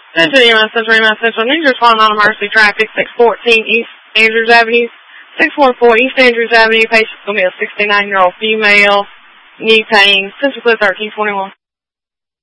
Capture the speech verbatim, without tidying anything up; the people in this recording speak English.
Central U S Central, U S Central, need to respond on emergency traffic, six fourteen East Andrews Avenue, six one four East Andrews Avenue, patient's going to be a sixty-nine-year-old female, knee pain, Central Clear thirteen twenty-one.